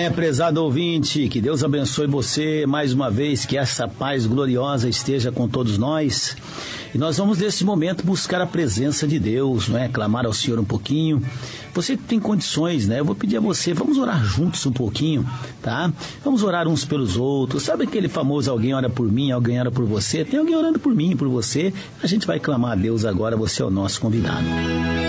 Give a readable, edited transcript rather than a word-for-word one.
Prezado ouvinte, que Deus abençoe você mais uma vez, que essa paz gloriosa esteja com todos nós. E nós vamos nesse momento buscar a presença de Deus, não é? Clamar ao Senhor um pouquinho. Você tem condições, né? Eu vou pedir a você, vamos orar juntos um pouquinho, tá? Vamos orar uns pelos outros. Sabe aquele famoso alguém ora por mim, alguém ora por você? Tem alguém orando por mim e por você. A gente vai clamar a Deus agora, você é o nosso convidado.